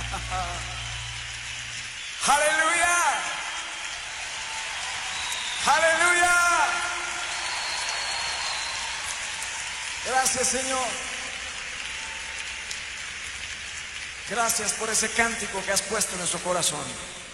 Aleluya. Aleluya. Gracias, Señor. Gracias por ese cántico que has puesto en nuestro corazón.